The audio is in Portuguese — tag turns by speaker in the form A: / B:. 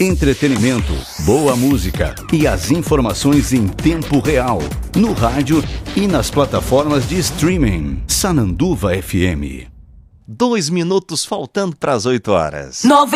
A: Entretenimento, boa música e as informações em tempo real. No rádio e nas plataformas de streaming. Sananduva FM.
B: 2 minutos faltando para as 8 horas.